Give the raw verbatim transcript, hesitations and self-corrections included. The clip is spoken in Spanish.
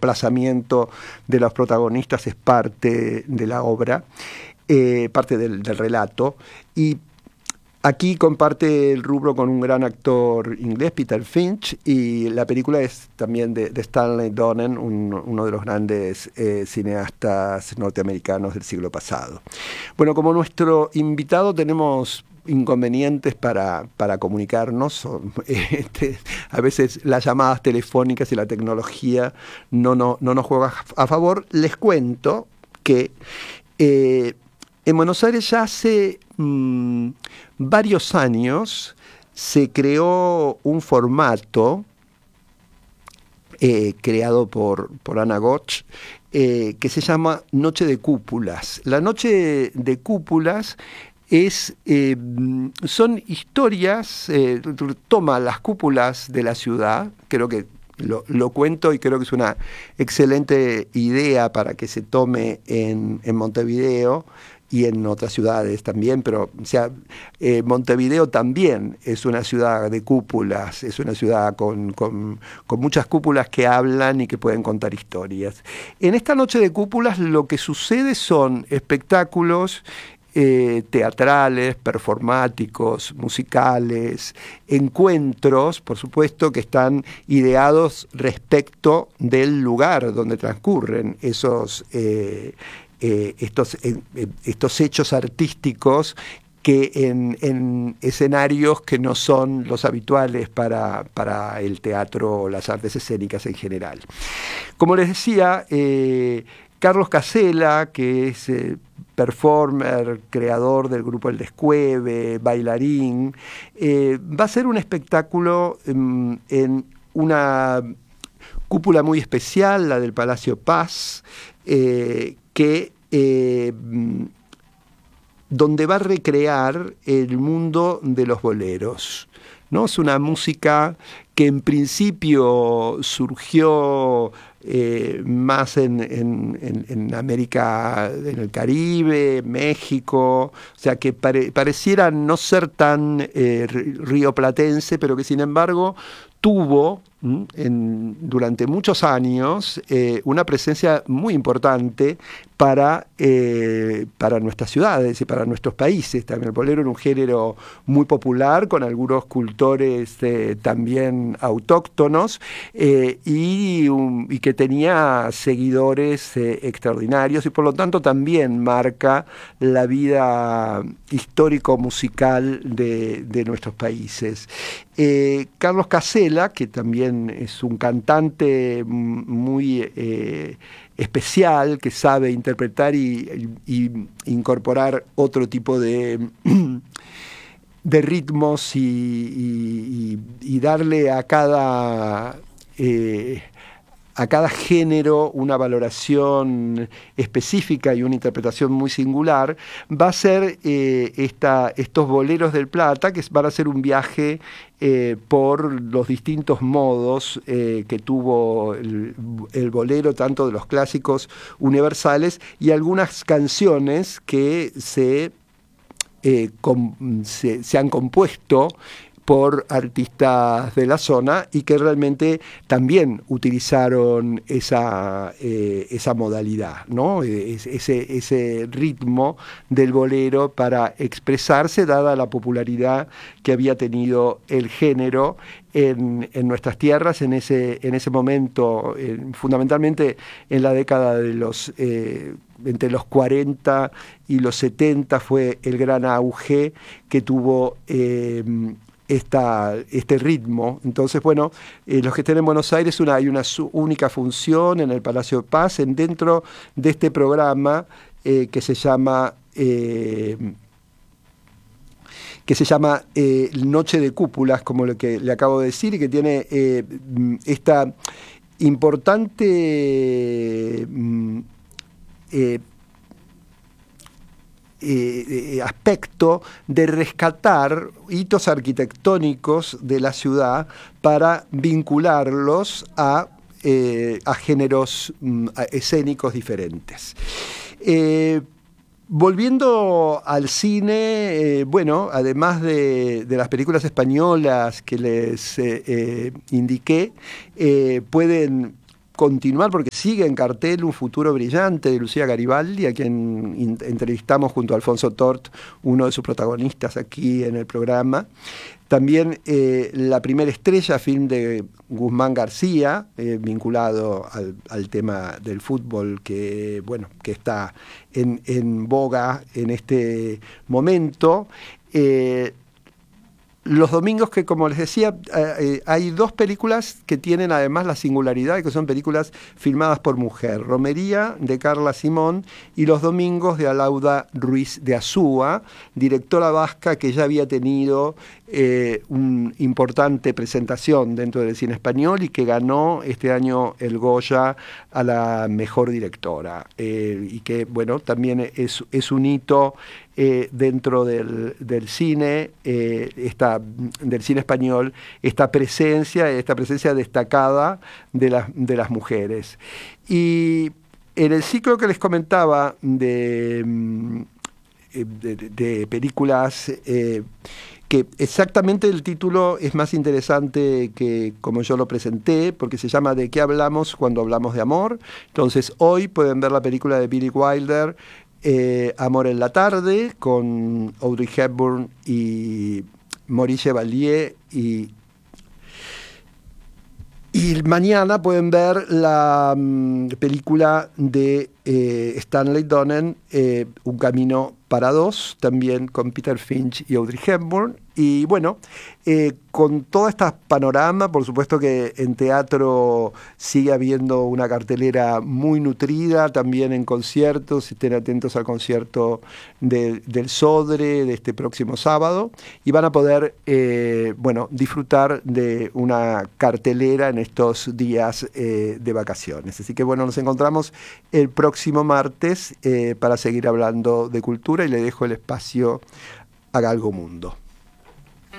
desplazamiento de los protagonistas es parte de la obra, eh, parte del, del relato, y aquí comparte el rubro con un gran actor inglés, Peter Finch, y la película es también de, de Stanley Donen, un, uno de los grandes eh, cineastas norteamericanos del siglo pasado. Bueno, como nuestro invitado tenemos inconvenientes para, para comunicarnos. Este, a veces las llamadas telefónicas y la tecnología no, no, no nos juega a favor. Les cuento que eh, en Buenos Aires ya hace mmm, varios años se creó un formato eh, creado por, por Ana Goch eh, que se llama Noche de Cúpulas. La Noche de Cúpulas es, eh, son historias, eh, toma las cúpulas de la ciudad, creo que Lo, lo cuento y creo que es una excelente idea para que se tome en, en Montevideo y en otras ciudades también, pero o sea, eh, Montevideo también es una ciudad de cúpulas, es una ciudad con, con, con muchas cúpulas que hablan y que pueden contar historias. En esta Noche de Cúpulas lo que sucede son espectáculos Eh, teatrales, performáticos, musicales, encuentros, por supuesto, que están ideados respecto del lugar donde transcurren esos, eh, eh, estos, eh, estos hechos artísticos que en, en escenarios que no son los habituales para, para el teatro o las artes escénicas en general. Como les decía, eh, Carlos Casella, que es eh, performer, creador del grupo El Descueve, bailarín, eh, va a hacer un espectáculo en, en una cúpula muy especial, la del Palacio Paz, eh, que eh, donde va a recrear el mundo de los boleros, ¿no? Es una música que en principio surgió eh, más en, en, en, en América, en el Caribe, México, o sea que pare, pareciera no ser tan eh, rioplatense, pero que sin embargo tuvo en, durante muchos años eh, una presencia muy importante para, eh, para nuestras ciudades y para nuestros países. También el bolero era un género muy popular, con algunos cultores eh, también autóctonos, eh, y, um, y que tenía seguidores eh, extraordinarios, y por lo tanto también marca la vida histórico-musical de, de nuestros países. Eh, Carlos Casella, que también es un cantante muy eh, especial, que sabe interpretar y, y, y incorporar otro tipo de, de ritmos y, y, y darle a cada... Eh, a cada género una valoración específica y una interpretación muy singular, va a ser eh, esta, estos boleros del Plata, que van a ser un viaje eh, por los distintos modos eh, que tuvo el, el bolero, tanto de los clásicos universales y algunas canciones que se, eh, com, se, se han compuesto por artistas de la zona y que realmente también utilizaron esa, eh, esa modalidad, ¿no? Ese, ese ritmo del bolero para expresarse, dada la popularidad que había tenido el género en, en nuestras tierras en ese, en ese momento, en, fundamentalmente en la década de los... Eh, entre los cuarenta y los setenta fue el gran auge que tuvo eh, Esta, este ritmo. Entonces, bueno, eh, los que estén en Buenos Aires, una, hay una su, única función en el Palacio de Paz, en, dentro de este programa eh, que se llama eh, que se llama eh, Noche de Cúpulas, como lo que le acabo de decir, y que tiene eh, esta importante eh, Eh, eh, aspecto de rescatar hitos arquitectónicos de la ciudad para vincularlos a, eh, a géneros mm, a escénicos diferentes. Eh, Volviendo al cine, eh, bueno, además de, de las películas españolas que les eh, eh, indiqué, eh, pueden continuar, porque sigue en cartel Un futuro brillante de Lucía Garibaldi, a quien in- entrevistamos junto a Alfonso Tort, uno de sus protagonistas aquí en el programa. También eh, La primera estrella, film de Guzmán García, eh, vinculado al, al tema del fútbol que, bueno, que está en, en boga en este momento. Eh, Los domingos que, como les decía, eh, eh, hay dos películas que tienen además la singularidad de que son películas filmadas por mujer. Romería, de Carla Simón, y Los domingos, de Alauda Ruiz de Azúa, directora vasca que ya había tenido eh, una importante presentación dentro del cine español y que ganó este año el Goya a la mejor directora. Eh, y que, bueno, también es, es un hito Eh, dentro del, del cine, eh, esta, del cine español, esta presencia, esta presencia destacada de las, de las mujeres. Y en el ciclo que les comentaba de, de, de, de películas, eh, que exactamente el título es más interesante que como yo lo presenté, porque se llama ¿De qué hablamos cuando hablamos de amor? Entonces hoy pueden ver la película de Billy Wilder, Eh, Amor en la tarde, con Audrey Hepburn y Maurice Chevalier, y, y mañana pueden ver la um, película de eh, Stanley Donen, eh, Un camino para dos, también con Peter Finch y Audrey Hepburn. Y bueno, eh, con todo este panorama, por supuesto que en teatro sigue habiendo una cartelera muy nutrida, también en conciertos, estén atentos al concierto de, del Sodre de este próximo sábado, y van a poder eh, bueno, disfrutar de una cartelera en estos días eh, de vacaciones. Así que bueno, nos encontramos el próximo martes eh, para seguir hablando de cultura, y le dejo el espacio a Galgo Mundo.